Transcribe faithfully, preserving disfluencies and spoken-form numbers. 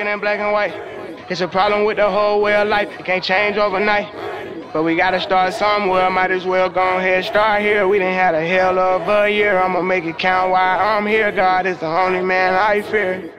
in black and white. It's a problem with the whole way of life. It can't change overnight. But we gotta start somewhere. Might as well go ahead, start here. We done had a hell of a year. I'ma make it count while I'm here. God is the only man I fear.